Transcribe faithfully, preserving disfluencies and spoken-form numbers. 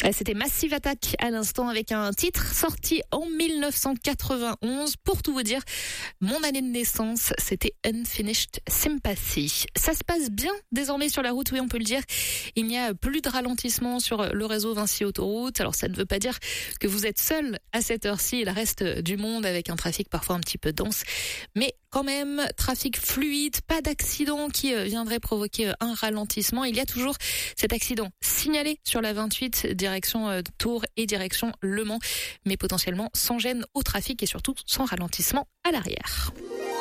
C'était Massive Attack à l'instant avec un titre sorti en mille neuf cent quatre-vingt-onze. Pour tout vous dire, mon année de naissance, c'était Unfinished Sympathy. Ça se passe bien désormais sur la route, oui on peut le dire. Il n'y a plus de ralentissement sur le réseau Vinci Autoroute. Alors ça ne veut pas dire que vous êtes seul à cette heure-ci. Il reste du monde avec un trafic parfois un petit peu dense. Mais quand même, trafic fluide, pas d'accident qui viendrait provoquer un ralentissement. Il y a toujours cet accident signalé sur la vingt-huit, direction Tours et direction Le Mans, mais potentiellement sans gêne au trafic et surtout sans ralentissement à l'arrière.